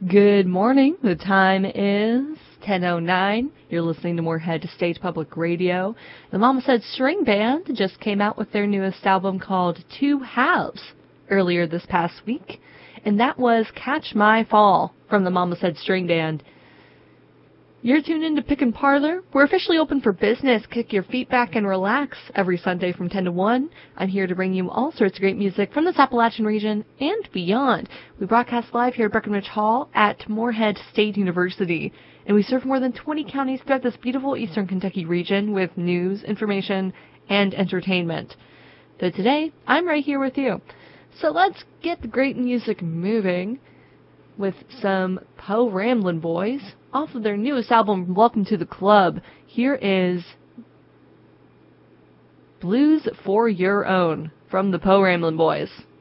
Good morning. The time is 10:09. You're listening to Moorhead State Public Radio. The Mama Said String Band just came out with their newest album called Two Halves earlier this past week, and that was Catch My Fall from the Mama Said String Band. You're tuned in to Pick and Parlor. We're officially open for business. Kick your feet back and relax every Sunday from 10 to 1. I'm here to bring you all sorts of great music from this Appalachian region and beyond. We broadcast live here at Breckenridge Hall at Moorhead State University, and we serve more than 20 counties throughout this beautiful eastern Kentucky region with news, information, and entertainment. So today, I'm right here with you. So let's get the great music moving with some Po Ramblin' Boys off of their newest album, Welcome to the Club. Here is Blues for Your Own from the Po Ramblin' Boys.